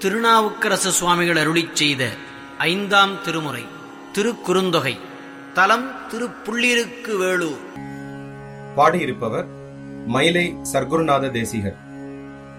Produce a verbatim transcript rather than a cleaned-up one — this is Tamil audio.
திருநாவுக்கரசு சுவாமிகள் அருளிச் செய்த ஐந்தாம் திருமுறை திருக்குறுந்தொகை. தலம் திருப்புள்ளிருக்கு வேளூர். பாடியிருப்பவர் மயிலை சர்க்குருநாத தேசிகர்.